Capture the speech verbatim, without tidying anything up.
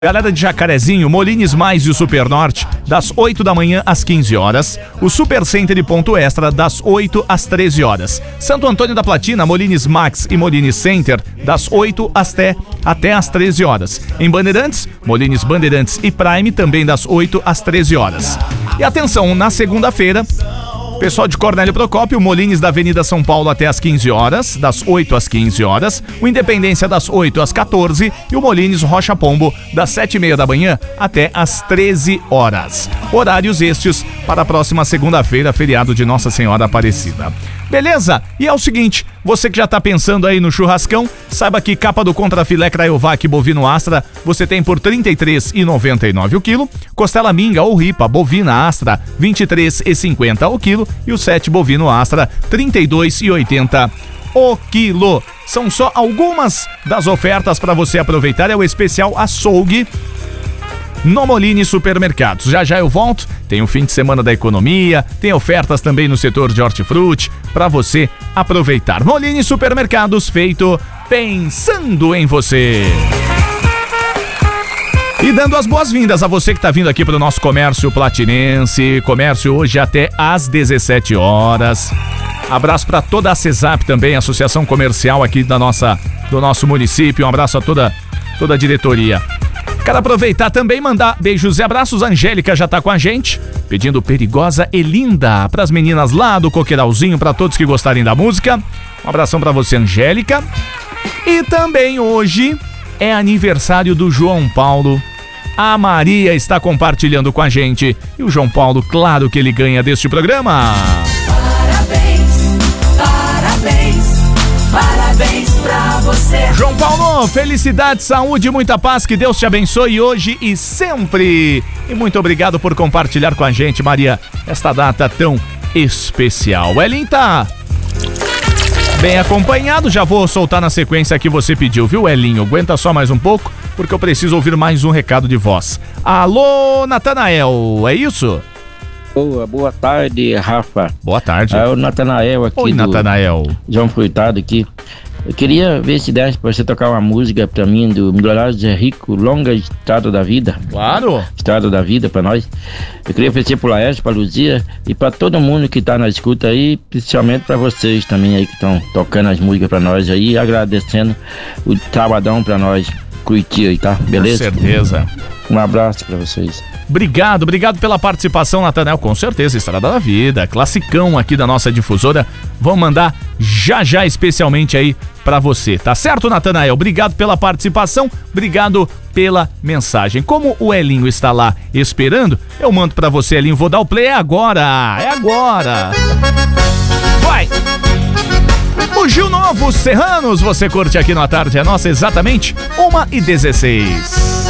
Galera de Jacarezinho, Molines Mais e o Super Norte, das oito da manhã às quinze horas. O Super Center e Ponto Extra, das oito às treze horas. Santo Antônio da Platina, Molines Max e Molines Center, das oito até, até às treze horas. Em Bandeirantes, Molines Bandeirantes e Prime, também das oito às treze horas. E atenção, na segunda-feira, pessoal de Cornélio Procópio, Molines da Avenida São Paulo até às quinze horas, das oito às quinze horas, o Independência das oito às quatorze e o Molines Rocha Pombo das sete e meia da manhã até às treze horas. Horários estes para a próxima segunda-feira, feriado de Nossa Senhora Aparecida. Beleza? E é o seguinte, você que já tá pensando aí no churrascão, saiba que capa do contrafilé Crayovac bovino Astra você tem por trinta e três reais e noventa e nove centavos o quilo, costela minga ou ripa bovina Astra vinte e três reais e cinquenta centavos o quilo e o set bovino Astra trinta e dois reais e oitenta centavos o quilo. São só algumas das ofertas para você aproveitar, é o especial açougue no Molines Supermercados. Já já eu volto, tem o fim de semana da economia, tem ofertas também no setor de hortifruti para você aproveitar. Molines Supermercados, feito pensando em você. E dando as boas-vindas a você que está vindo aqui para o nosso comércio platinense, comércio hoje até às dezessete horas. Abraço para toda a CESAP também, associação comercial aqui da nossa, do nosso município. Um abraço a toda, toda a diretoria. Quero aproveitar também e mandar beijos e abraços. A Angélica já tá com a gente, pedindo Perigosa e Linda pras meninas lá do Coqueiralzinho, pra todos que gostarem da música. Um abração pra você, Angélica. E também hoje é aniversário do João Paulo. A Maria está compartilhando com a gente. E o João Paulo, claro que ele ganha deste programa. Parabéns, parabéns, parabéns pra você. João Paulo, felicidade, saúde e muita paz, que Deus te abençoe hoje e sempre. E muito obrigado por compartilhar com a gente, Maria, esta data tão especial. O Elinho tá bem acompanhado, já vou soltar na sequência que você pediu, viu, Elinho? Aguenta só mais um pouco, porque eu preciso ouvir mais um recado de voz. Alô, Natanael, é isso? Boa, boa tarde, Rafa. Boa tarde. É o Natanael aqui. Oi, do Natanael. João Furtado aqui. Eu queria ver se desse pra você tocar uma música pra mim do Milionário Zé Rico, Longa Estrada da Vida. Claro. Estrada da Vida pra nós. Eu queria oferecer pro Laércio, pra Luzia e pra todo mundo que tá na escuta aí, principalmente pra vocês também aí que estão tocando as músicas pra nós aí, agradecendo o sabadão pra nós curtir aí, tá? Beleza? Com certeza. Um abraço pra vocês. Obrigado, obrigado pela participação, Natanael. Com certeza, Estrada da Vida, classicão aqui da nossa difusora. Vamos mandar já já especialmente aí pra você, tá certo, Natanael? Obrigado pela participação, obrigado pela mensagem. Como o Elinho está lá esperando, eu mando pra você, Elinho. Vou dar o play, é agora, é agora. Vai! O Gil Novo, Serranos, você curte aqui no A Tarde é Nossa, exatamente uma e dezesseis.